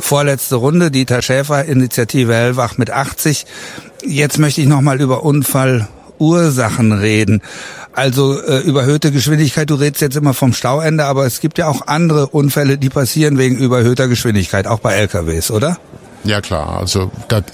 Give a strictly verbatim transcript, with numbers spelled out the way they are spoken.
Vorletzte Runde, Dieter Schäfer, Initiative Hellwach mit achtzig. Jetzt möchte ich nochmal über Unfallursachen reden. Also äh, überhöhte Geschwindigkeit, du redest jetzt immer vom Stauende, aber es gibt ja auch andere Unfälle, die passieren wegen überhöhter Geschwindigkeit, auch bei L K Ws, oder? Ja klar, also das